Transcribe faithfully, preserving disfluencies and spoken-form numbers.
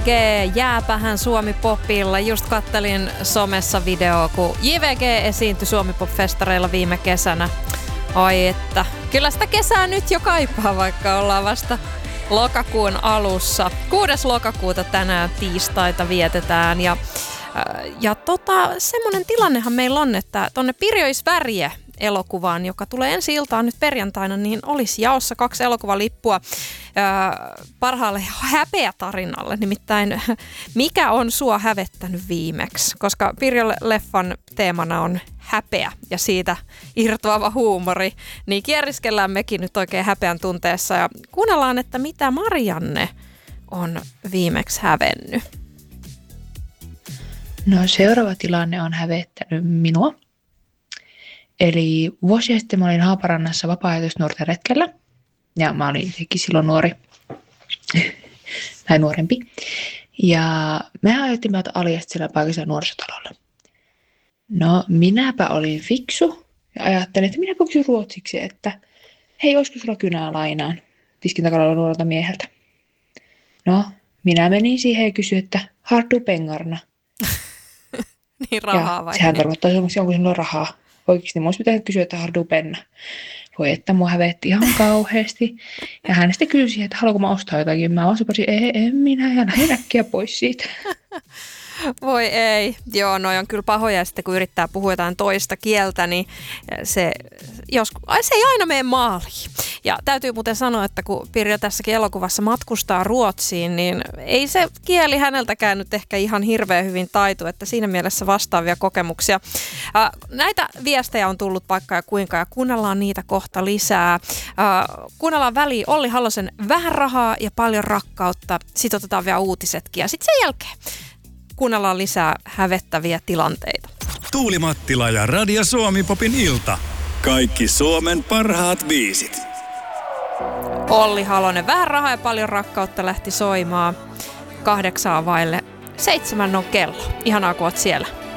Jääpähän Suomi-popilla. Just kattelin somessa videoa, kun J V G esiintyi Suomi-pop-festareilla viime kesänä. Oi että, kyllä sitä kesää nyt jo kaipaa, vaikka ollaan vasta lokakuun alussa. kuudes lokakuuta tänään tiistaita vietetään ja, ja tota, semmoinen tilannehan meillä on, että tonne Pirjois Värje elokuvaan, joka tulee ensi iltaan nyt perjantaina, niin olisi jaossa kaksi elokuvalippua ää, parhaalle häpeätarinalle. Nimittäin mikä on sua hävettänyt viimeksi? Koska Pirjo-leffan teemana on häpeä ja siitä irtoava huumori, niin kieriskellään mekin nyt oikein häpeän tunteessa ja kuunnellaan, että mitä Marianne on viimeksi hävennyt. No seuraava tilanne on hävettänyt minua. Eli vuosia sitten mä olin Haaparannassa vapaa-ajatusnuorten retkellä. Ja mä olin itsekin silloin nuori. tai nuorempi. Ja me ajettiin meiltä Aliasta sillä paikallisella nuorisotalolla. No minäpä olin fiksu. Ja ajattelin, että minäpä kysyn ruotsiksi, että hei, olisiko sulla kynää lainaan? Tiskin takana nuorelta mieheltä. No, minä menin siihen ja kysyin, että har du pengarna? niin rahaa vai? Ja sehän tarkoittaa semmoista, onko sinulla rahaa. Oikeasti minun olisi pitänyt kysyä, että har du penna? Voi että mua hävetti ihan kauheasti. Ja hän sitten kysyi, että haluanko mä ostaa jotakin. Mä vastasin, ei, en minä, ja lähdin äkkiä pois siitä. Voi ei. Joo, noi on kyllä pahoja. Sitten kun yrittää puhua jotain toista kieltä, niin se, joskus, se ei aina mene maaliin. Ja täytyy muuten sanoa, että kun Pirjo tässäkin elokuvassa matkustaa Ruotsiin, niin ei se kieli häneltäkään nyt ehkä ihan hirveän hyvin taitu, että siinä mielessä vastaavia kokemuksia. Näitä viestejä on tullut vaikka ja kuinka, ja kuunnellaan niitä kohta lisää. Kuunnellaan väliin Olli Halosen Vähän rahaa ja paljon rakkautta. Sitten otetaan vielä uutisetkin ja sitten sen jälkeen kuunnellaan lisää hävettäviä tilanteita. Tuuli Mattila ja Radio Suomi-popin ilta. Kaikki Suomen parhaat biisit. Olli Halonen, Vähän rahaa ja paljon rakkautta lähti soimaan kahdeksaa vaille. Seitsemän on kello. Ihanaa, kun oot siellä.